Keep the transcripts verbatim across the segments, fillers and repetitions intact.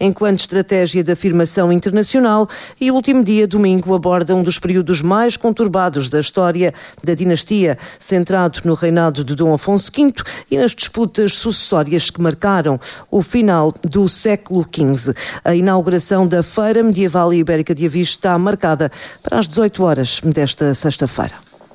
enquanto estratégia de afirmação internacional, e o último dia, domingo, aborda um dos períodos mais conturbados da história da dinastia, centrado no reinado de Dom Afonso quinto e nas disputas sucessórias que marcaram o final do século quinze. A inauguração da Feira Medieval e Ibérica de Avis está marcada para as dezoito horas desta sexta-feira.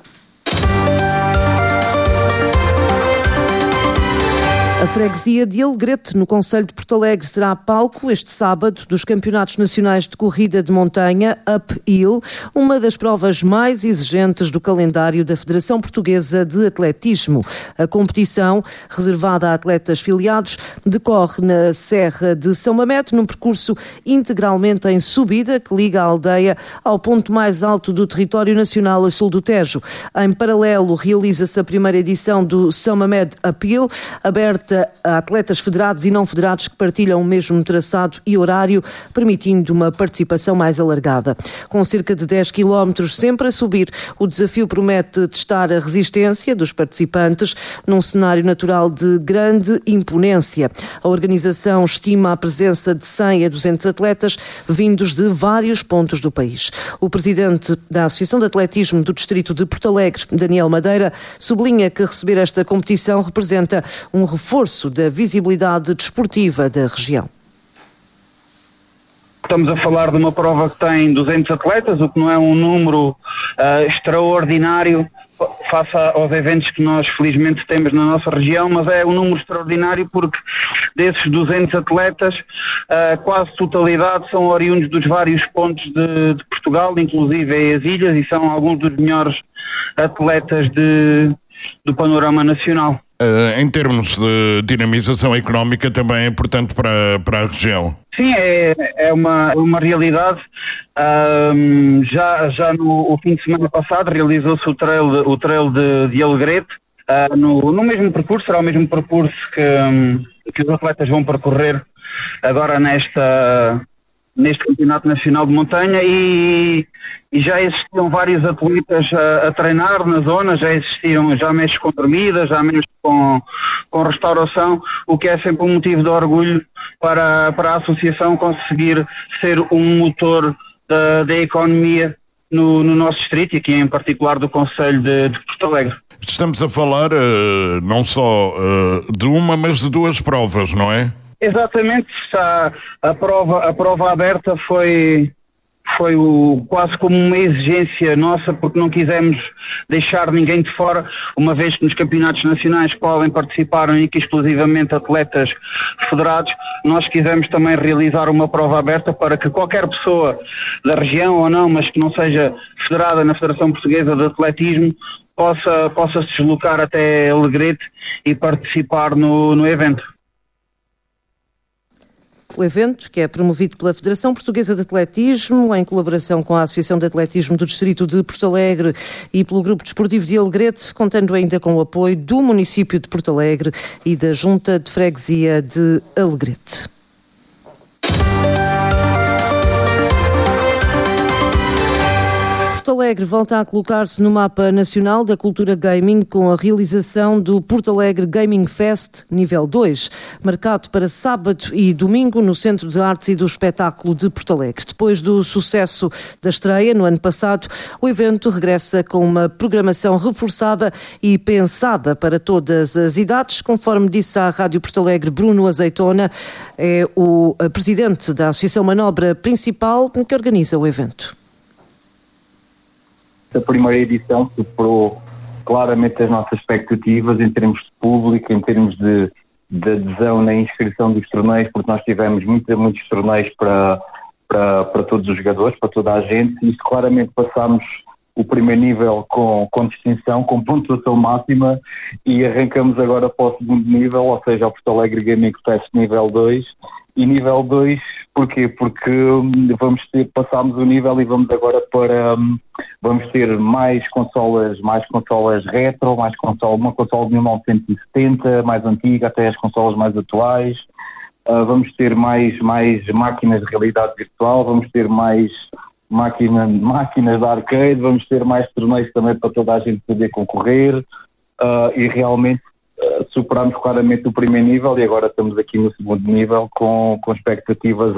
A freguesia de Alegrete, no concelho de Porto Alegre, será palco este sábado dos Campeonatos Nacionais de Corrida de Montanha Uphill, uma das provas mais exigentes do calendário da Federação Portuguesa de Atletismo. A competição, reservada a atletas filiados, decorre na Serra de São Mamede, num percurso integralmente em subida que liga a aldeia ao ponto mais alto do território nacional a sul do Tejo. Em paralelo, realiza-se a primeira edição do São Mamede Uphill, aberta a atletas federados e não federados que partilham o mesmo traçado e horário, permitindo uma participação mais alargada. Com cerca de dez quilómetros sempre a subir, o desafio promete testar a resistência dos participantes num cenário natural de grande imponência. A organização estima a presença de cem a duzentos atletas vindos de vários pontos do país. O presidente da Associação de Atletismo do Distrito de Porto Alegre, Daniel Madeira, sublinha que receber esta competição representa um reforço da visibilidade desportiva da região. Estamos a falar de uma prova que tem duzentos atletas, o que não é um número uh, extraordinário face aos eventos que nós felizmente temos na nossa região, mas é um número extraordinário porque desses duzentos atletas, uh, quase totalidade são oriundos dos vários pontos de, de Portugal, inclusive as ilhas, e são alguns dos melhores atletas de, do panorama nacional. Uh, em termos de dinamização económica também é importante para, para a região. Sim, é, é uma, uma realidade. Um, já já no o fim de semana passado realizou-se o trail, de, o trail de, de Alegrete, uh, no, no mesmo percurso, será o mesmo percurso que, um, que os atletas vão percorrer agora nesta, neste Campeonato Nacional de Montanha, e, e já existiam vários atletas a, a treinar na zona, já existiam já mexes com dormida, já mexes com, com restauração, o que é sempre um motivo de orgulho para, para a associação conseguir ser um motor da, da economia no, no nosso distrito, e aqui em particular do concelho de, de Porto Alegre. Estamos a falar uh, não só uh, de uma, mas de duas provas, não é? Exatamente, a, a, prova, a prova aberta foi, foi o, quase como uma exigência nossa, porque não quisemos deixar ninguém de fora, uma vez que nos campeonatos nacionais podem participar única e exclusivamente atletas federados. Nós quisemos também realizar uma prova aberta para que qualquer pessoa da região ou não, mas que não seja federada na Federação Portuguesa de Atletismo, possa, possa se deslocar até Alegrete e participar no, no evento. O evento, que é promovido pela Federação Portuguesa de Atletismo, em colaboração com a Associação de Atletismo do Distrito de Porto Alegre e pelo Grupo Desportivo de Alegrete, contando ainda com o apoio do município de Porto Alegre e da Junta de Freguesia de Alegrete. Porto Alegre volta a colocar-se no mapa nacional da cultura gaming com a realização do Porto Alegre Gaming Fest nível dois, marcado para sábado e domingo no Centro de Artes e do Espetáculo de Porto Alegre. Depois do sucesso da estreia no ano passado, o evento regressa com uma programação reforçada e pensada para todas as idades, conforme disse à Rádio Porto Alegre Bruno Azeitona, é o presidente da Associação Manobra Principal que organiza o evento. A primeira edição superou claramente as nossas expectativas em termos de público, em termos de, de adesão na inscrição dos torneios, porque nós tivemos muitos, muitos torneios para, para, para todos os jogadores, para toda a gente, e isto claramente passámos o primeiro nível com, com distinção, com pontuação máxima, e arrancamos agora para o segundo nível, ou seja, o Porto Alegre Gaming Fest nível dois. E nível dois, porquê? Porque vamos ter, passámos o nível e vamos agora para, vamos ter mais consolas, mais consolas retro, mais consola, uma consola de mil novecentos e setenta, mais antiga, até as consolas mais atuais. Uh, vamos ter mais, mais máquinas de realidade virtual, vamos ter mais máquina, máquinas de arcade, vamos ter mais torneios também para toda a gente poder concorrer, uh, e realmente superámos claramente o primeiro nível e agora estamos aqui no segundo nível com, com expectativas